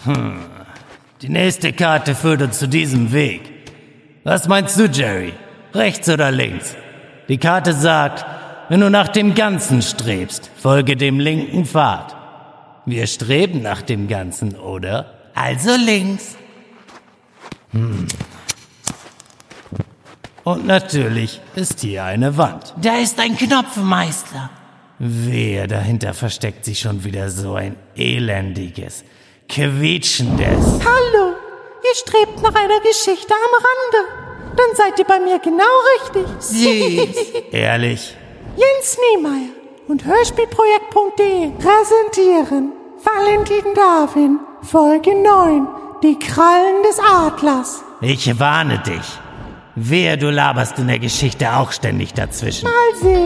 Die nächste Karte führt uns zu diesem Weg. Was meinst du, Jerry? Rechts oder links? Die Karte sagt, wenn du nach dem Ganzen strebst, folge dem linken Pfad. Wir streben nach dem Ganzen, oder? Also links. Und natürlich ist hier eine Wand. Da ist ein Knopfmeister. Wehe, dahinter versteckt sich schon wieder so ein elendiges, quietschendes. Hallo, ihr strebt nach einer Geschichte am Rande. Dann seid ihr bei mir genau richtig. Süß. Ehrlich? Jens Niemeyer und Hörspielprojekt.de präsentieren Valentin Darwin, Folge 9, die Krallen des Adlers. Ich warne dich. Wehe, du laberst in der Geschichte auch ständig dazwischen. Mal sehen.